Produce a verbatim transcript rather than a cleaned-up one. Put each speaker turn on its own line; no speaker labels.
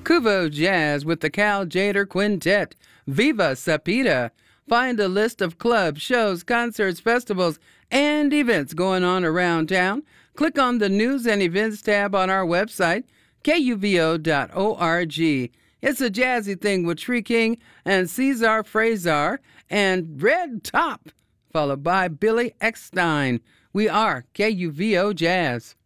Kuvo Jazz with the Cal Jader Quintet. Viva Sapita. Find a list of clubs, shows, concerts, festivals, and events going on around town. Click on the News and Events tab on our website, K U V O dot org. It's a jazzy thing with Tree King and Cesar Fraser and Red Top, followed by Billy Eckstein. We are K U V O Jazz.